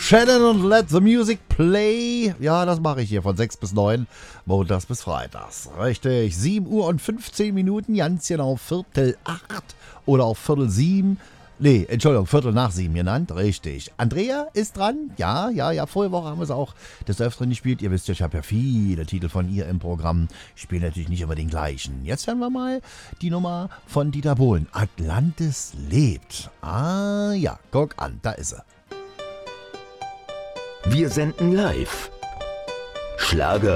Shannon und Let the Music Play. Ja, das mache ich hier von 6 bis 9, montags bis freitags. Richtig, 7 Uhr und 15 Minuten, ganz genau 7:45 oder auch 6:45. Nee, Entschuldigung, 7:15 genannt, richtig. Andrea ist dran, ja, vorige Woche haben wir sie auch des Öfteren gespielt. Ihr wisst ja, ich habe ja viele Titel von ihr im Programm. Ich spiele natürlich nicht immer den gleichen. Jetzt hören wir mal die Nummer von Dieter Bohlen. Atlantis lebt. Ah ja, guck an, da ist sie. Wir senden live. Schlager